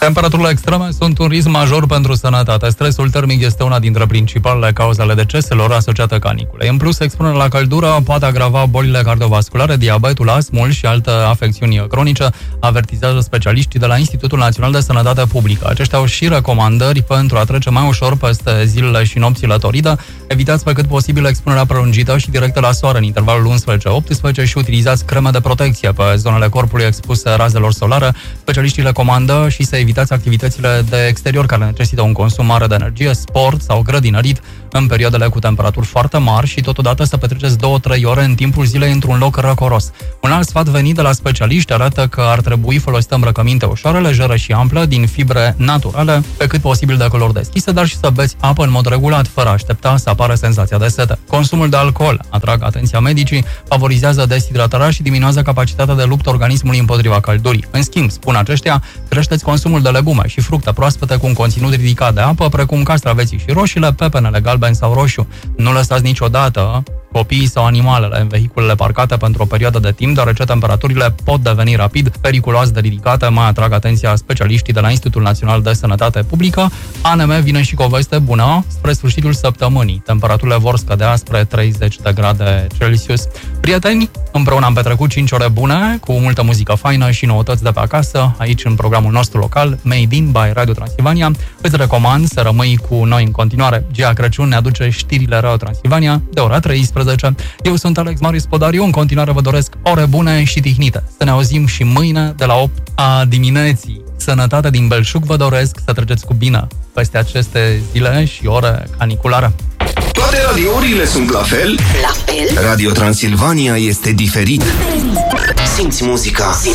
Temperaturile extreme sunt un risc major pentru sănătate. Stresul termic este una dintre principalele cauze ale deceselor asociate caniculei. În plus, expunerea la căldură poate agrava bolile cardiovasculare, diabetul, astmul și alte afecțiuni cronice, avertizează specialiștii de la Institutul Național de Sănătate Publică. Aceștia au și recomandări pentru a trece mai ușor peste zilele și nopțile toride. Evitați pe cât posibil expunerea prelungită și directă la soare în intervalul 11-18 și utilizați creme de protecție pe zonele corpului expuse razelor solare. Specialiștii recomandă și să evitați activitățile de exterior care necesită un consum mare de energie, sport sau grădinărit în perioadele cu temperaturi foarte mari și totodată să petreceți 2-3 ore în timpul zilei într-un loc răcoros. Un alt sfat venit de la specialiști arată că ar trebui folosită îmbrăcăminte ușoare, lejeră și amplă, din fibre naturale, pe cât posibil de culori deschise, dar și să beți apă în mod regulat, fără a aștepta să apară senzația de sete. Consumul de alcool, atrag atenția medicii, favorizează deshidratarea și diminuează capacitatea de luptă organismului împotriva căldurii. În schimb, spun aceștia, creșteți consumul de legume și fructe proaspete cu un conținut ridicat de apă, precum castraveții și roșiile, pepenele galben sau roșu. Nu lăsați niciodată copiii sau animalele în vehiculele parcate pentru o perioadă de timp, deoarece temperaturile pot deveni rapid periculoase de ridicate, mai atrag atenția specialiștii de la Institutul Național de Sănătate Publică. ANM vine și cu o veste bună: spre sfârșitul săptămânii temperaturile vor scădea spre 30 de grade Celsius. Prieteni, împreună am petrecut 5 ore bune, cu multă muzică faină și noutăți de pe acasă, aici în programul nostru local, Made in by Radio Transilvania. Îți recomand să rămâi cu noi în continuare. Gia Crăciun ne aduce știrile Radio Transilvania de ora 13. Eu sunt Alex Marius Podariu, în continuare vă doresc ore bune și tihnite. Să ne auzim și mâine de la 8 a dimineții. Sănătate din belșug vă doresc, să treceți cu bine peste aceste zile și ore caniculare. Toate radiourile sunt la fel? La fel? Radio Transilvania este diferit. Simți muzica.